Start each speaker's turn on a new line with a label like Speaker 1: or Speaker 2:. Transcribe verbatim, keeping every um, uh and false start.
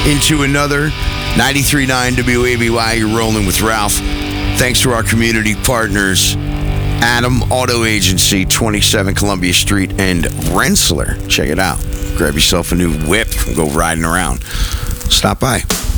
Speaker 1: into another. ninety-three point nine W A B Y, you're rolling with Ralph. Thanks to our community partners, Adam Auto Agency, twenty-seven Columbia Street, and Rensselaer. Check it out. Grab yourself a new whip and go riding around. Stop by.